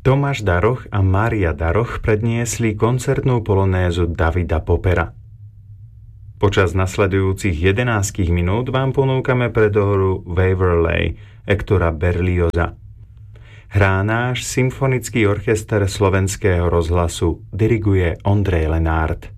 Tomáš Daroch a Mária Daroch predniesli koncertnú polonézu Davida Poppera. Počas nasledujúcich 11 minút vám ponúkame predohru Waverley Hectora Berlioza. Hrá náš symfonický orchester Slovenského rozhlasu, diriguje Ondrej Lenárd.